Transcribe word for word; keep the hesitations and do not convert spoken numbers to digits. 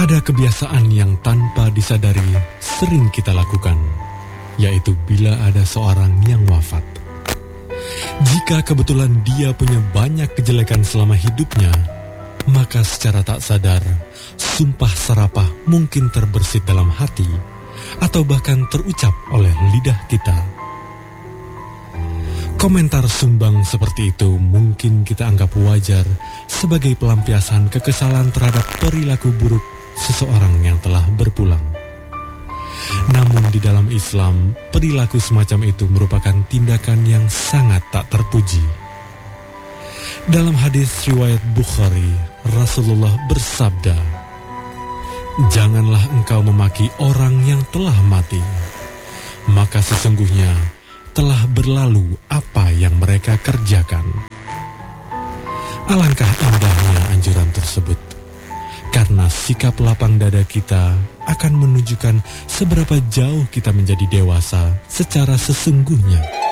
Ada kebiasaan yang tanpa disadari sering kita lakukan, yaitu bila ada seorang yang wafat. Jika kebetulan dia punya banyak kejelekan selama hidupnya, maka secara tak sadar, sumpah serapah mungkin terbersit dalam hati, atau bahkan terucap oleh lidah kita. Komentar sumbang seperti itu mungkin kita anggap wajar sebagai pelampiasan kekesalan terhadap perilaku buruk seseorang yang telah berpulang. Namun di dalam Islam, perilaku semacam itu merupakan tindakan yang sangat tak terpuji. Dalam hadis riwayat Bukhari, Rasulullah bersabda, "Janganlah engkau memaki orang yang telah mati, maka sesungguhnya telah berlalu apa yang mereka kerjakan." Alangkah indahnya anjuran tersebut, karena sikap lapang dada kita akan menunjukkan seberapa jauh kita menjadi dewasa secara sesungguhnya.